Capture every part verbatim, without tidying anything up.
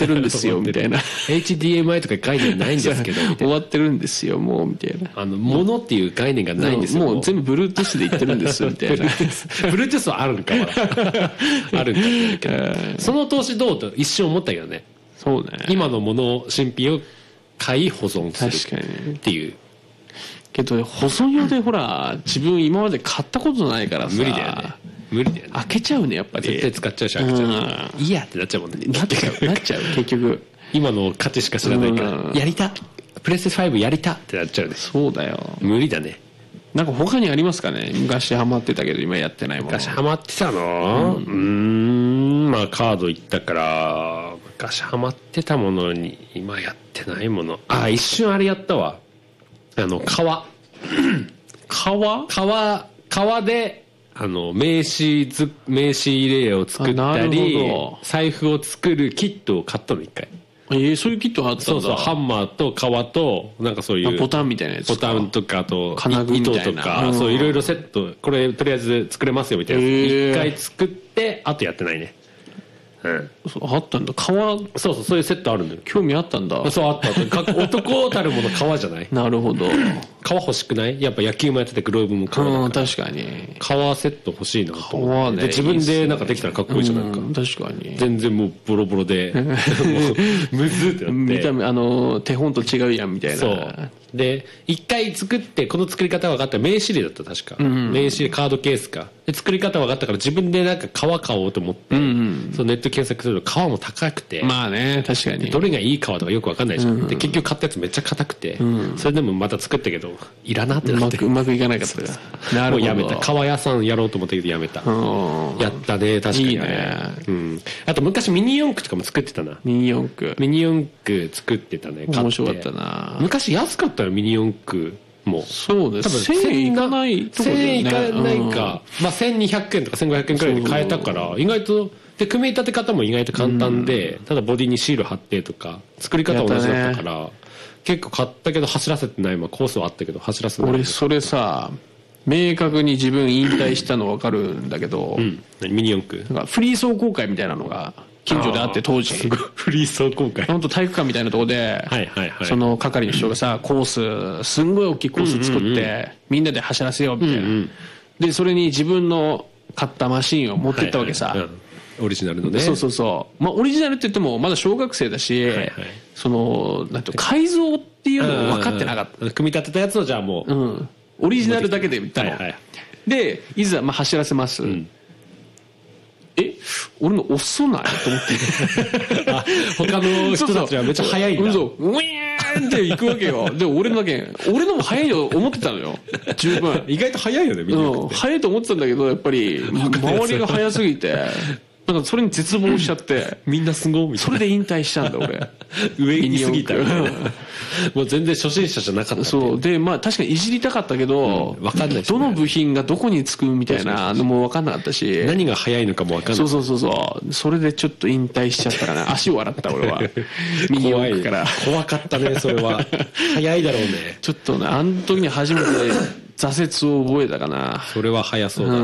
ってるんですよみたいなエイチディーエムアイ とか概念ないんですけど終わってるんですよもうみたいな、 あの物っていう概念がないんですよ、 もう全部 Bluetooth で言ってるんですみたいな Bluetooth はあるんかまだあるんかって言うけどその投資どうと一瞬思ったけどね。 そうね、 今のもの新品を買い保存する確かにっていうけど保存用でほら自分今まで買ったことないからさ無理だよね無理だよね。 開けちゃうねやっぱり絶対使っちゃうし開けちゃう、うん、いいやってなっちゃうもんね。 なっちゃうなっちゃう結局今の価値しか知らないから、うん、やりたプレステファイブやりたってなっちゃうね。 そうだよ無理だね。 なんか他にありますかね。昔ハマってたけど今やってないもの。 昔ハマってたの、うん、うーんまあカード行ったから昔ハマってたものに今やってないもの、あ一瞬あれやったわ、あの革革革革であの名刺ず名刺入れを作ったり財布を作るキットを買ったの一回。 えー、そういうキットがあったんだ。そうそう、 ハンマーと革となんかそういうボタンみたいなやつか、 ボタンとかあと金具みたいな糸とか、うん、そういろいろセットこれとりあえず作れますよみたいなやつ一回作ってあとやってないね。うん、 そうあったんだ革。 そうそうそういうセットあるんだよ。 興味あったんだ。 そうあったあった男たるもの革じゃないなるほど革欲しくない？やっぱ野球もやっててグローブも革だから、うん、 確かに革セット欲しいなと思って、 革ね、 で自分でなんかできたらかっこいいじゃないか、うん、 確かに全然もうボロボロでもうむずってなって見た目あの手本と違うやんみたいな。 そうで一回作ってこの作り方分かったら名刺入れだった確か、うんうん、名刺入れカードケースかで作り方分かったから自分でなんか革買おうと思って、うんうん、そのネット検索すると革も高くて、 まあね確かにどれがいい革とかよく分かんないじゃん、うんうん、で結局買ったやつめっちゃ硬くて、うん、それでもまた作ったけどいらなってなってうまくうまくいかなかったからなるほどもうやめた。革屋さんやろうと思ったけどやめた。やったね確かに。いいね、うん、あと昔ミニ四駆とかも作ってたな。 ミニ四駆ミニ四駆作ってたね。 面白かったな。 昔安かったよミニ四駆も。 そうです。せんえんいかないとこで、ね、せんえんいかないか、うん、まあせんにひゃくえんとかせんごひゃくえんくらいで買えたから意外とで組み立て方も意外と簡単で、うん、ただボディにシール貼ってとか作り方同じだったから、ね、結構買ったけど走らせてない、まあ、コースはあったけど走らせてない。 俺それさ明確に自分引退したの分かるんだけど、うん、 ミニ四駆なんかフリー走行会みたいなのが近所であって当時フリー走行会本当体育館みたいなとこで、はいはいはい、その係の人がさコースすんごい大きいコース作って、うんうんうん、みんなで走らせようみたいな、うんうん、でそれに自分の買ったマシンを持ってったわけさ、はいはいうん、オリジナルのね。 そうそうそう、まあ、オリジナルって言ってもまだ小学生だし、はいはい、そのなんていう改造っていうのも分かってなかった。 組み立てたやつをじゃあもう、うん、 オリジナルだけで売ったの、はいはい、でいざまあ走らせます、うん、え俺の遅ないと思ってあ他の人たちはめっちゃ速いんだ。 そうそうウィーンって行くわけよ。で俺のだけ俺のも速いと思ってたのよ十分。 意外と速いよねみんな、うん、 速いと思ってたんだけどやっぱり周りが速すぎてなんかそれに絶望しちゃってみんなすごいみたいな。 それで引退したんだ俺上に過ぎたよもう全然初心者じゃなかった。 そうでまあ確かにいじりたかったけど、うん、分かんない、ね、どの部品がどこにつくみたいなのも分かんなかったし何が速いのかも分かんない。 そうそうそうそうそれでちょっと引退しちゃったかな足を洗った俺はミニ四駆から怖かったねそれは速いだろうねちょっとねあの時に初めて挫折を覚えたかな。 それは速そうだ、うん、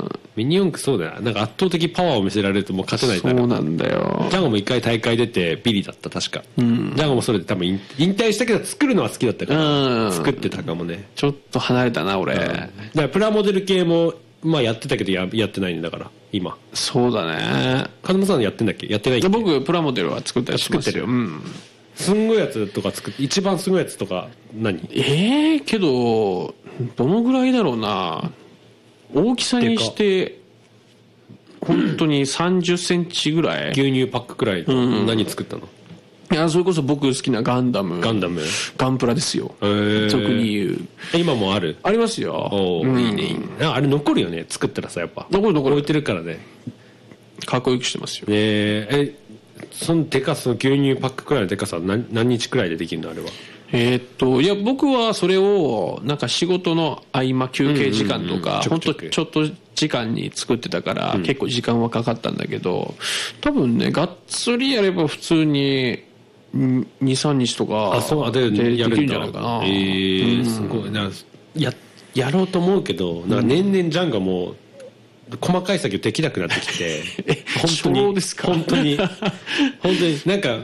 ミニ四駆そうだよ。なんか圧倒的パワーを見せられるともう勝てないから。 そうなんだよ。 ジャンゴも一回大会出てビリだった確か、うん、ジャンゴもそれで多分引退したけど作るのは好きだったから、うん、作ってたかもね。 ちょっと離れたな俺、うん、だからプラモデル系もまあやってたけど や, やってないんだから今。 そうだね。 風間さんやってんだっけ？やってないっけ？ 僕プラモデルは作ったりしますよ。作ってるよ、うん、 すんごいやつとか作って一番すごいやつとか何？ ええー、けどどのぐらいだろうな。大きさにして本当にさんじゅっセンチぐらい。 牛乳パックくらい。何作ったの？ いやそれこそ僕好きなガンダム。 ガンダムガンプラですよ、えー、俗に言う。 今もある？ ありますよ。 お、うん、いいねいいね。あれ残るよね作ったらさ。やっぱ残る残る。 置いてるからね。 かっこよくしてますよ。 えー、えそのでかさの牛乳パックくらいのでかさ何何日くらいでできるのあれは？ えー、っといや僕はそれをなんか仕事の合間休憩時間とか本当ちょっと時間に作ってたから、うん、結構時間はかかったんだけど多分ねがっつりやれば普通ににさんにちとかあそうででやれるんじゃないかな。 えー、うん、すごいな。ややろうと思うけどなんか年々ジャンがもう細かい作業できなくなってきて本当にそうですか。 本当に本当になんか